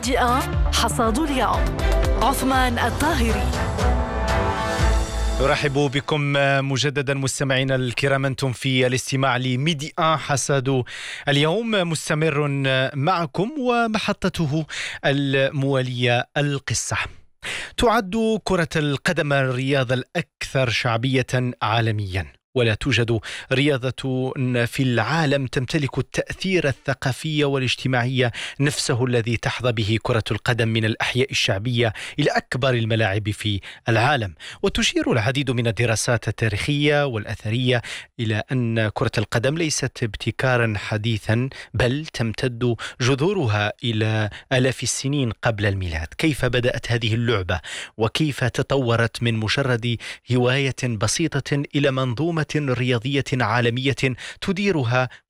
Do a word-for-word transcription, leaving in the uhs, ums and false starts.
ميديا حصاد اليوم. عثمان الطاهري. أرحب بكم مجددا مستمعينا الكرام، أنتم في الاستماع لميديا حصاد اليوم، مستمر معكم ومحطته الموالية القصة. تعد كرة القدم الرياضة الأكثر شعبية عالميا، ولا توجد رياضة في العالم تمتلك التأثير الثقافي والاجتماعي نفسه الذي تحظى به كرة القدم من الأحياء الشعبية إلى أكبر الملاعب في العالم. وتشير العديد من الدراسات التاريخية والأثرية إلى أن كرة القدم ليست ابتكارا حديثا، بل تمتد جذورها إلى آلاف السنين قبل الميلاد. كيف بدأت هذه اللعبة وكيف تطورت من مجرد هواية بسيطة إلى منظومة رياضية عالمية تديرها